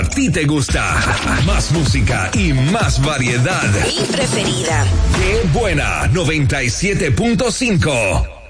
ti te gusta. Más música y más variedad. Mi preferida. Qué buena 97.5.